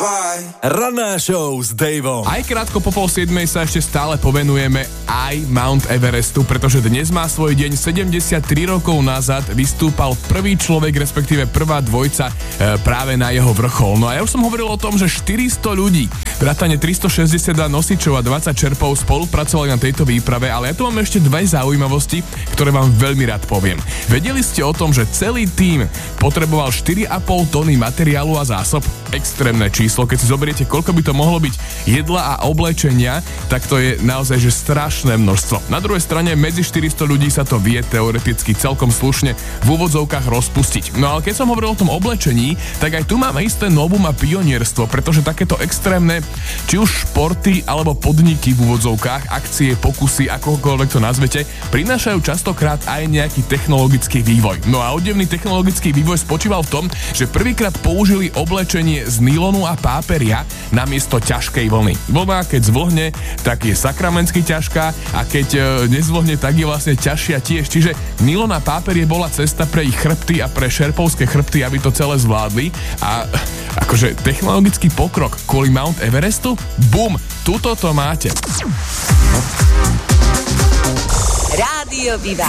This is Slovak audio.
Ranná show s Davom. Aj krátko po 6:30 sa ešte stále povenujeme aj Mount Everestu, pretože dnes má svoj deň. 73 rokov nazad vystúpal prvý človek, respektíve prvá dvojca práve na jeho vrchol. No a ja už som hovoril o tom, že 400 ľudí, vrátane 362 nosičov a 20 čerpov spolupracovali na tejto výprave, ale ja tu mám ešte dve zaujímavosti, ktoré vám veľmi rád poviem. Vedeli ste o tom, že celý tím potreboval 4,5 tony materiálu a zásob? Extrémne číslo, keď si zoberiete, koľko by to mohlo byť jedla a oblečenia, tak to je naozaj že strašné množstvo. Na druhej strane medzi 400 ľudí sa to vie teoreticky celkom slušne v úvodzovkách rozpustiť. No ale keď som hovoril o tom oblečení, tak aj tu máme isté novum a pionierstvo, pretože takéto extrémne, či už športy alebo podniky v úvodzovkách, akcie, pokusy, akokoľvek to nazvete, prinášajú častokrát aj nejaký technologický vývoj. No a oddevný technologický vývoj spočíval v tom, že prvýkrát použili oblečenie z nylonu a páperia namiesto ťažkej vlny. Vlna, keď zvlhne, tak je sakramensky ťažká a keď nezvlhne, tak je vlastne ťažšia tiež. Čiže nylon a páperie bola cesta pre ich chrbty a pre šerpovské chrbty, aby to celé zvládli. A akože technologický pokrok kvôli Mount Everestu? Bum! Tuto to máte. Rádio Viva.